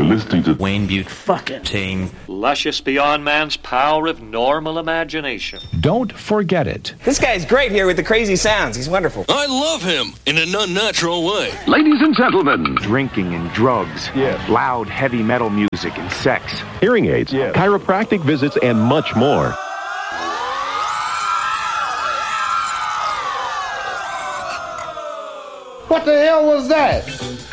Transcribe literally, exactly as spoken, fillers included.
listening to Wayne Butte fucking team. Luscious beyond man's power of normal imagination. Don't forget it. This guy's great here with the crazy sounds. He's wonderful. I love him in an unnatural way. Ladies and gentlemen, drinking and drugs, yes. Loud heavy metal music and sex, hearing aids, yes. Chiropractic visits, and much more. What the hell was that?